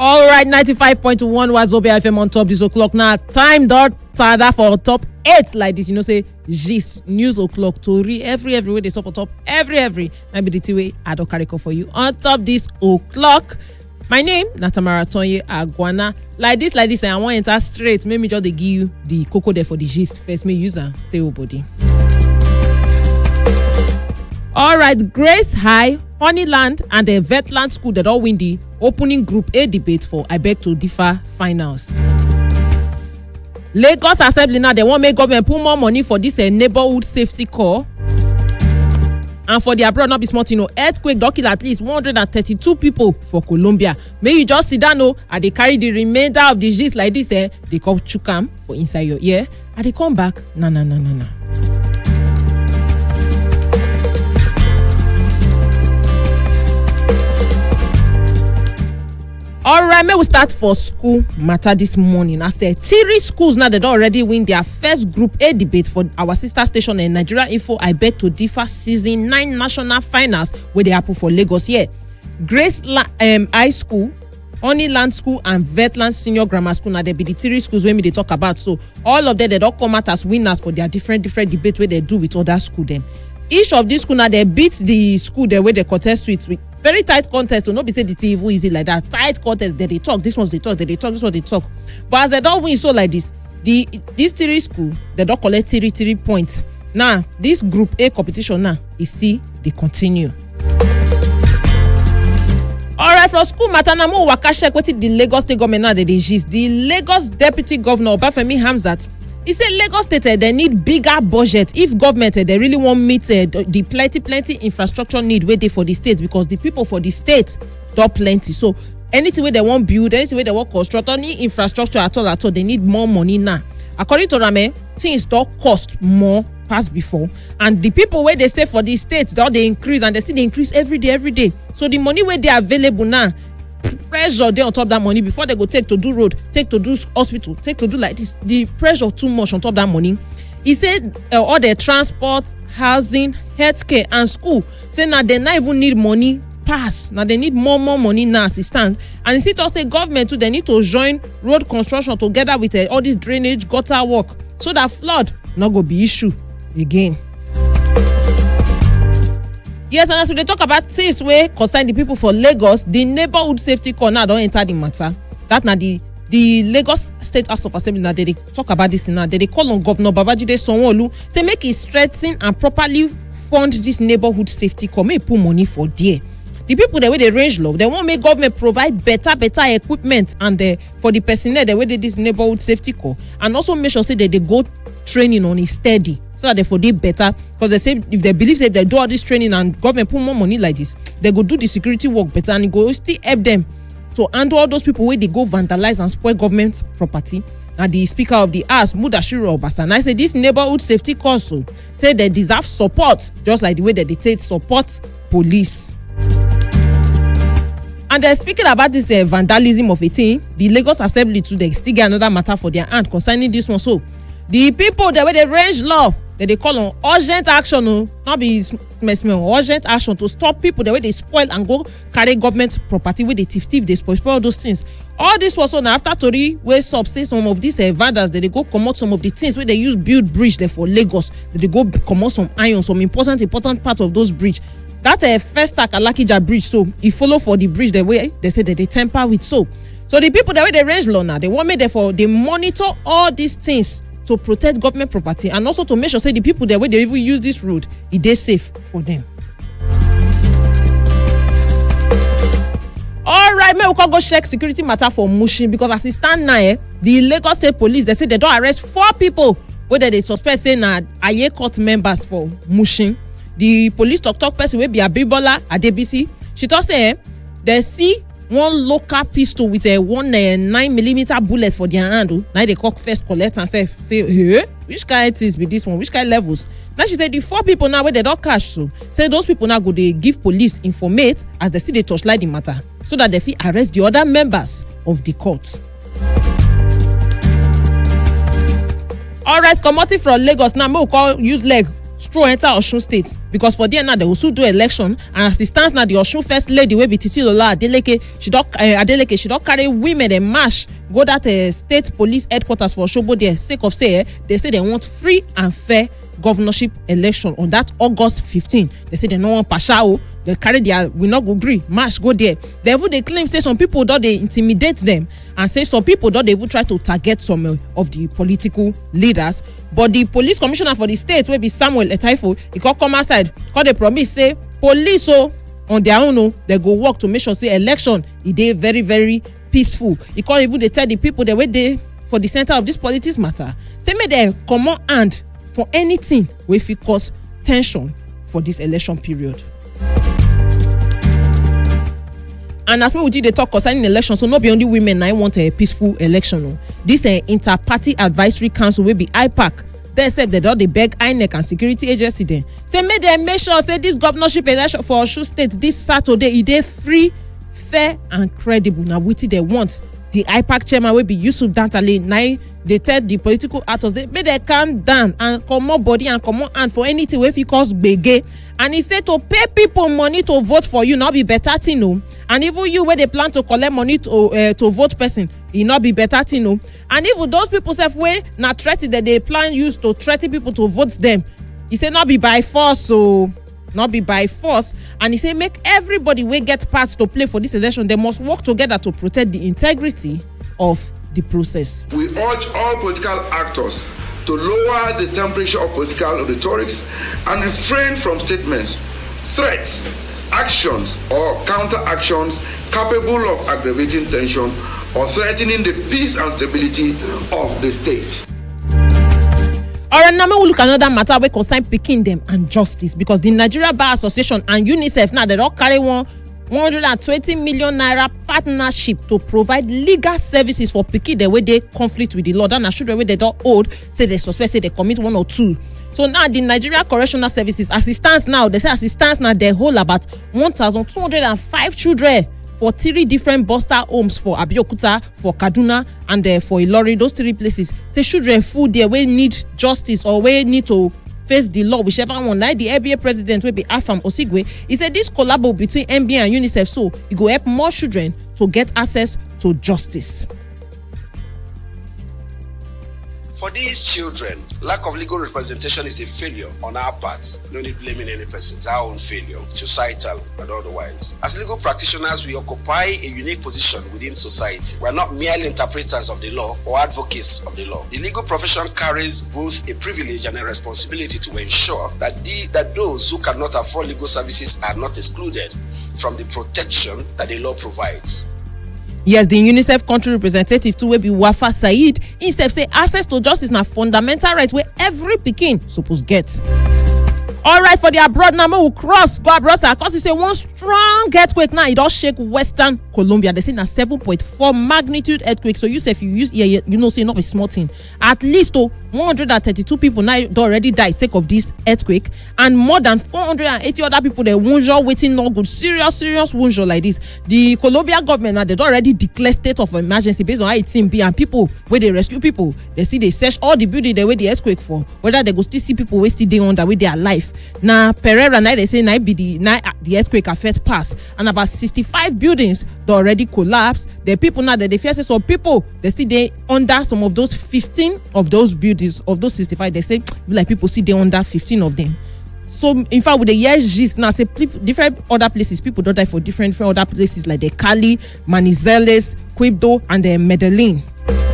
All right, 95.1 Wazobia FM on top this o'clock. Now, time dot tada for top 8 like this. You know, say, gist, news o'clock, Tori, every way they stop on top, every. Maybe the two-way I don't carry for you. On top this o'clock, my name, Natamara Tonye Aguana. Like this, I want to enter straight. Maybe just they give you the cocoa there for the gist. First, me user, say body. All right, Grace High, Honeyland, and the Vetland School that all win the opening Group A debate for I Beg to Differ finals. Lagos Assembly now, they want make government put more money for this neighborhood safety corps. And for the abroad, not be smart, earthquake don't kill at least 132 people for Colombia. May you just sit down, and they carry the remainder of the gist like this, they call chukam for inside your ear, and they come back, nah. All right, may we start for school matter this morning. As the 3 schools now, they don't already win their first Group A debate for our sister station in Nigeria Info I Beg to Differ Season 9 National Finals where they happen for Lagos here. Grace High School, Honeyland School, and Vetland Senior Grammar School. Now, they be the 3 schools when they talk about. So, all of them, they don't come out as winners for their different debates where they do with other school them. Each of these schools now, they beat the school the way they contest with very tight contest. To not be say the TV easy like that. Tight contest. They talk. This one's they talk. They talk. This one they talk. But as they don't win so like this, these 3 school they don't collect 3 points. Now this Group A competition now is still they continue. All right, from school matter now more waka check wetin the Lagos State government now they gist. The Lagos Deputy Governor Obafemi Hamzat, he said Lagos State they need bigger budget if government they really want meet the plenty infrastructure need where they for the state, because the people for the state don't plenty. So anything where they want build, anything where they want construct, any infrastructure at all, they need more money now. According to Rame, things don't cost more past before, and the people where they stay for the state they increase, and they still increase every day. So the money where they available now, pressure they on top that money before they go take to do road, take to do hospital, take to do like this. The pressure too much on top that money. He said all the transport, housing, healthcare, and school say now they not even need money pass. Now they need more money now as it stand. And he said also government too, they need to join road construction together with all this drainage, gutter work, so that flood not go be issue again. Yes, and as we talk about things where concern the people for Lagos, the neighborhood safety corps now don't enter the matter. That now the Lagos State House of Assembly now they talk about this now. They call on Governor Babajide Sanwo-Olu say make it strengthen and properly fund this neighborhood safety corps. Make put money for there. The people the way they range low, they want make government provide better equipment and for the personnel the way they this neighborhood safety corps, and also make sure say that they go training on it steady, so that they for they better, because they say if they believe if they do all this training and government put more money like this, they go do the security work better, and it go still help them to handle all those people where they go vandalize and spoil government property. And the Speaker of the House, Mudashiru Obasa, I say this neighborhood safety council say they deserve support, just like the way that they take support police. And they're speaking about this vandalism of a thing. The Lagos Assembly too, they still get another matter for their hand concerning this one. So the people the way they range law that they call on urgent action, not be urgent action to stop people the way they spoil and go carry government property where they thief, they spoil all those things. All this was on after Tori where sub say some of these vandals that they go come out some of the things where they use build bridge there for Lagos, that they go come out some iron, some important part of those bridge. That first stack Alakija bridge, so it follow for the bridge the way they say that they tamper with. So the people the way they range law now, they want me therefore they monitor all these things to protect government property, and also to make sure say the people the way they even use this road, it is safe for them. All right, may we go check security matter for Mushin, because as it stand now, the Lagos State Police they say they don't arrest 4 people where they suspect say na Aye Court members for Mushin. The police talk person wey be Abibola Adebisi, she talk say they see one local pistol with a 9mm bullet for their hand. Now they call first collect and say hey, which kind things be this one, which kind levels. Now she said the 4 people now where they don't cash, so say those people now go they give police informate as they see they torchlight the matter, so that they fit arrest the other members of the court. All right, coming from Lagos now, we call use leg stroll enter Osun State, because for there now they will still do election, and as it stands now, the Osun First Lady wey be Titilola Adeleke, she don carry women and march go that state police headquarters for Osogbo there, sake of say they say they want free and fair governorship election on that August 15. They say they no want partial. They carry their we not go gree march go there. They claim say some people don they intimidate them, and say some people don they even try to target some of the political leaders. But the police commissioner for the state wey be Samuel Etaifo, he come outside, they promise say police on their own they go work to make sure say election e dey very very peaceful. He can't even they tell the people the way they for the center of this politics matter, say make they come on hand for anything wey fit cause tension for this election period. And as we did the talk concerning election, so not be only women now want a peaceful election. This Inter-Party Advisory Council will be IPAC. They said they don't they beg INEC and security agency then. Say make them make sure say this governorship election for Osun State this Saturday it is free, fair and credible. Now what they want. The IPAC chairman will be Yusuf Dantale. Now they tell the political actors they make they calm down and come on body and come on hand for anything if it cause bege. And he said to pay people money to vote for you not be better thing no. And even you where they plan to collect money to vote person, it not be better thing no. And even those people self way not threaten that they plan use to threaten people to vote them, he said not be by force so. Not be by force. And he say make everybody wey get parts to play for this election, they must work together to protect the integrity of the process. We urge all political actors to lower the temperature of political rhetorics and refrain from statements, threats, actions or counter-actions capable of aggravating tension or threatening the peace and stability of the state. Alright, now we look at another matter wey concern pikin them and justice, because the Nigeria Bar Association and UNICEF now they don't carry 120 million naira partnership to provide legal services for pikin the way they conflict with the law. That na children wey they don't hold, say they suspect say they commit one or two. So now the Nigeria Correctional Services, as it stands now, they say as it stands now, they hold about 1,205 children for 3 different Buster homes for Abeokuta, for Kaduna, and for Ilori. Those 3 places. Say children full there wey need justice or wey need to face the law, whichever one. Now the NBA president will be Afam Osigwe. He said this collabo between NBA and UNICEF, so it go help more children to get access to justice. For these children, lack of legal representation is a failure on our part. No need blaming any person. It's our own failure, societal and otherwise. As legal practitioners, we occupy a unique position within society. We are not merely interpreters of the law or advocates of the law. The legal profession carries both a privilege and a responsibility to ensure that those who cannot afford legal services are not excluded from the protection that the law provides. Yes, the UNICEF country representative too will be Wafa Said. Instead say access to justice na fundamental right where every pikin suppose get. All right, for the abroad now, we'll go abroad. Because it's one strong earthquake now. It does shake Western Colombia. They say na 7.4 magnitude earthquake. So you say if you use you know, say not a small thing. At least 132 people now already died sake of this earthquake, and more than 480 other people they wounded waiting no good serious wounded like this. The Colombian government now they already declare state of emergency based on how it's be, and people where they rescue people, they see they search all the building they where the earthquake for, whether they go still see people wasting day on that way they are alive. Now Pereira now they say now be the earthquake affect pass, and about 65 buildings they already collapsed. The people now that they fear say some people they still they under some of those 15 of those buildings of those 65. They say like people see they under 15 of them. So in fact with the years gist now say different other places people don't die for different other places like the Cali, Manizales, Quibdó and the Medellin.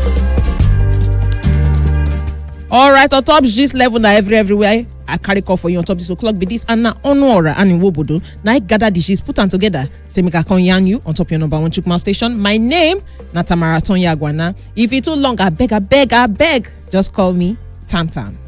All right, on top gist level now everywhere. I carry call for you on top this o'clock be this and now Onwara and in Wobodo. Now I gather the gist, put them together. Say me can yarn you on top your number 1 Chukma station. My name na Tamara Tonya Agwana. If it's too long, I beg, just call me Tam Tam.